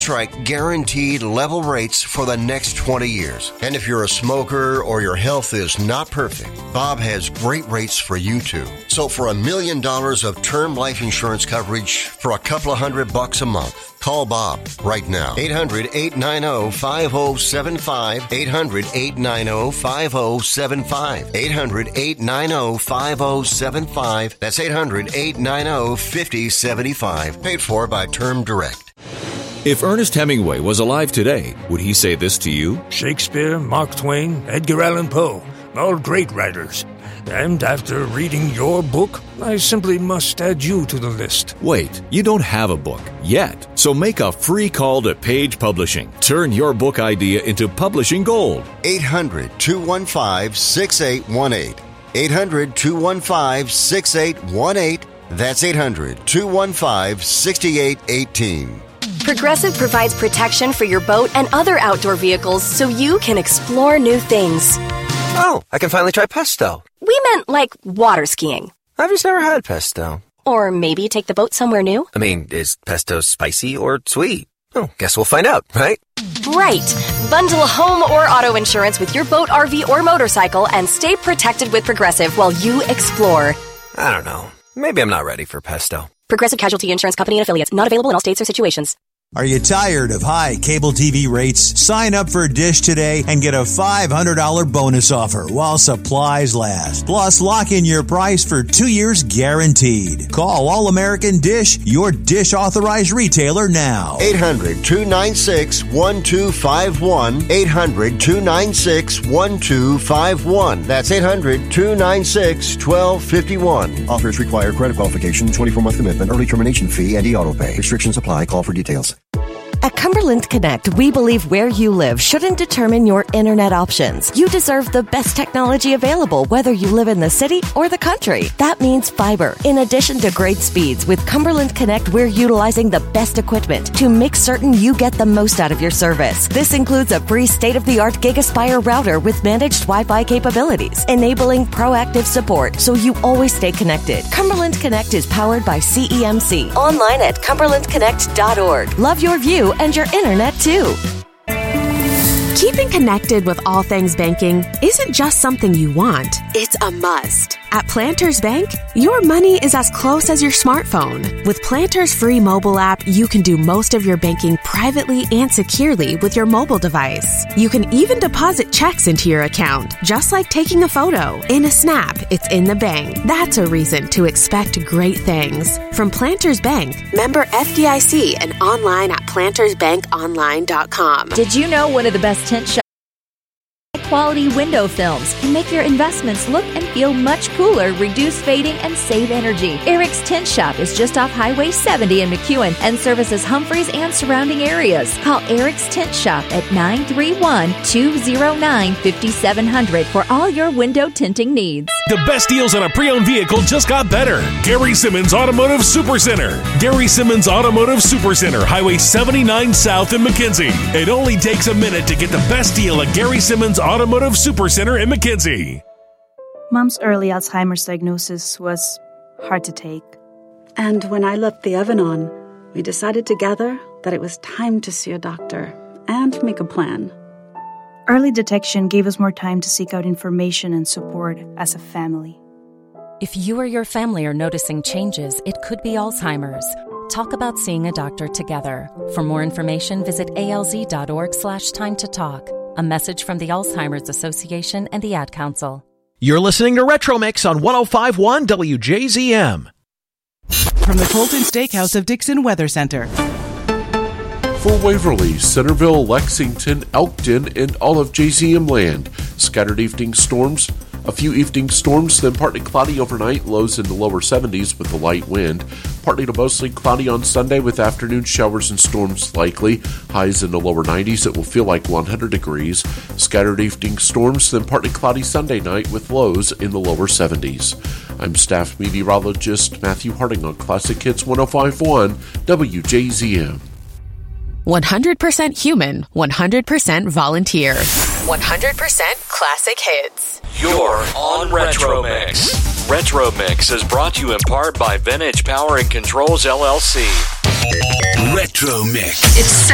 Strike guaranteed level rates for the next 20 years. And if you're a smoker or your health is not perfect, Bob has great rates for you too. So for $1 million of term life insurance coverage for a couple of $100 a month, call Bob right now. 800-890-5075. 800-890-5075. 800-890-5075. That's 800-890-5075. Paid for by Term Direct. If Ernest Hemingway was alive today, would he say this to you? Shakespeare, Mark Twain, Edgar Allan Poe, all great writers. And after reading your book, I simply must add you to the list. Wait, you don't have a book yet. So make a free call to Page Publishing. Turn your book idea into publishing gold. 800-215-6818. 800-215-6818. That's 800-215-6818. Progressive provides protection for your boat and other outdoor vehicles so you can explore new things. Oh, I can finally try pesto. We meant like water skiing. I've just never had pesto. Or maybe take the boat somewhere new. I mean, is pesto spicy or sweet? Oh, guess we'll find out, right? Right. Bundle home or auto insurance with your boat, RV, or motorcycle and stay protected with Progressive while you explore. I don't know. Maybe I'm not ready for pesto. Progressive Casualty Insurance Company and Affiliates. Not available in all states or situations. Are you tired of high cable TV rates? Sign up for Dish today and get a $500 bonus offer while supplies last. Plus, lock in your price for 2 years guaranteed. Call All American Dish, your Dish authorized retailer now. 800-296-1251. 800-296-1251. That's 800-296-1251. Offers require credit qualification, 24-month commitment, early termination fee, and e-auto pay. Restrictions apply. Call for details. At Cumberland Connect, we believe where you live shouldn't determine your internet options. You deserve the best technology available, whether you live in the city or the country. That means fiber. In addition to great speeds, with Cumberland Connect, we're utilizing the best equipment to make certain you get the most out of your service. This includes a free state-of-the-art GigaSpire router with managed Wi-Fi capabilities, enabling proactive support so you always stay connected. Cumberland Connect is powered by CEMC. Online at cumberlandconnect.org. Love your view and your internet too. Keeping connected with all things banking isn't just something you want, it's a must. At Planters Bank, your money is as close as your smartphone. With Planters' free mobile app, you can do most of your banking privately and securely with your mobile device. You can even deposit checks into your account, just like taking a photo. In a snap, it's in the bank. That's a reason to expect great things. From Planters Bank, member FDIC, and online at plantersbankonline.com. Did you know one of the best tint shops? Quality window films can make your investments look and feel much cooler, reduce fading, and save energy. Eric's Tint Shop is just off Highway 70 in McEwen and services Humphreys and surrounding areas. Call Eric's Tint Shop at 931-209-5700 for all your window tinting needs. The best deals on a pre-owned vehicle just got better. Gary Simmons Automotive Supercenter. Gary Simmons Automotive Supercenter, Highway 79 South in McKenzie. It only takes a minute to get the best deal at Gary Simmons Automotive Supercenter in McKenzie. Mom's early Alzheimer's diagnosis was hard to take. And when I left the oven on, we decided together that it was time to see a doctor and make a plan. Early detection gave us more time to seek out information and support as a family. If you or your family are noticing changes, it could be Alzheimer's. Talk about seeing a doctor together. For more information, visit alz.org/time to talk. A message from the Alzheimer's Association and the Ad Council. You're listening to Retro Mix on 105.1 WJZM. From the Colton Steakhouse of Dixon Weather Center. For Waverly, Centerville, Lexington, Elkton, and all of JZM land. Scattered evening storms. A few evening storms, then partly cloudy overnight, lows in the lower 70s with a light wind. Partly to mostly cloudy on Sunday with afternoon showers and storms likely. Highs in the lower 90s, it will feel like 100 degrees. Scattered evening storms, then partly cloudy Sunday night with lows in the lower 70s. I'm staff meteorologist Matthew Harding on Classic Hits 105.1 WJZM. 100% human, 100% volunteer. 100% classic hits. You're on Retro Mix. Retro Mix is brought to you in part by Vintage Power and Controls LLC. Retro Mix. It's